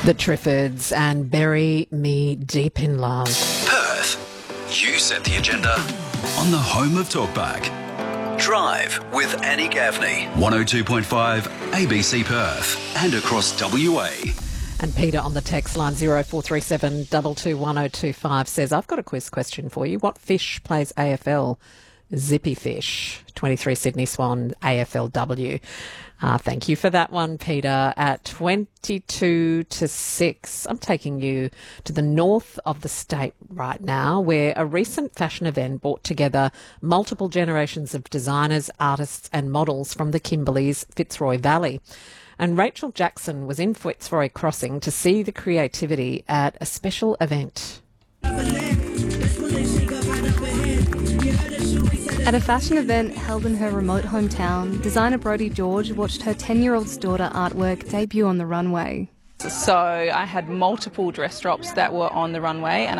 The Triffids and Bury Me Deep in Love. Perth, you set the agenda on the home of Talkback. Drive with Annie Gaffney, 102.5 ABC Perth and across WA. And Peter on the text line 0437 221025 says, I've got a quiz question for you. What fish plays AFL? Zippy Fish, 23 Sydney Swan, AFLW. Thank you for that one, Peter. At 22-6, I'm taking you to the north of the state right now, where a recent fashion event brought together multiple generations of designers, artists and models from the Kimberley's Fitzroy Valley. And Rachel Jackson was in Fitzroy Crossing to see the creativity at a special event. At a fashion event held in her remote hometown, designer Brodie George watched her 10-year-old's daughter artwork debut on the runway. So I had multiple dress drops that were on the runway and